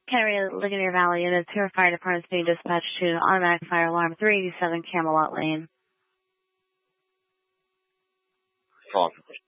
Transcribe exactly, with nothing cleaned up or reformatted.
Carrier Ligonier Valley units, here fire department is being dispatched to automatic fire alarm three eighty-seven Camelot Lane. Call